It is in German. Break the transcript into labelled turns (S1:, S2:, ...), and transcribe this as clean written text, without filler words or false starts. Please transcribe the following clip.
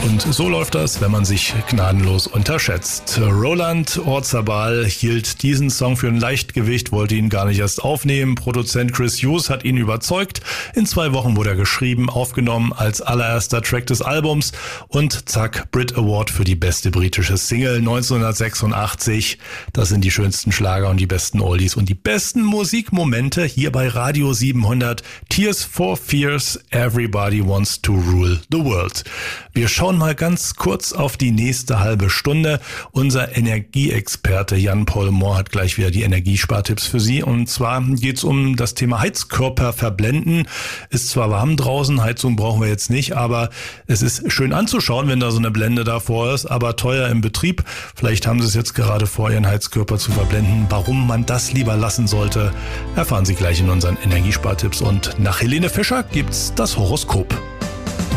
S1: Und so läuft das, wenn man sich gnadenlos unterschätzt. Roland Orzabal hielt diesen Song für ein Leichtgewicht, wollte ihn gar nicht erst aufnehmen. Produzent Chris Hughes hat ihn überzeugt. In 2 Wochen wurde er geschrieben, aufgenommen als allererster Track des Albums und zack, Brit Award für die beste britische Single 1986. Das sind die schönsten Schlager und die besten Oldies und die besten Musikmomente hier bei Radio 700. Tears for Fears, Everybody Wants to Rule the World. Wir schauen mal ganz kurz auf die nächste halbe Stunde. Unser Energieexperte Jan-Paul Mohr hat gleich wieder die Energiespartipps für Sie. Und zwar geht's um das Thema Heizkörper verblenden. Ist zwar warm draußen, Heizung brauchen wir jetzt nicht, aber es ist schön anzuschauen, wenn da so eine Blende davor ist, aber teuer im Betrieb. Vielleicht haben Sie es jetzt gerade vor, Ihren Heizkörper zu verblenden. Warum man das lieber lassen sollte, erfahren Sie gleich in unseren Energiespartipps. Und nach Helene Fischer gibt's das Horoskop.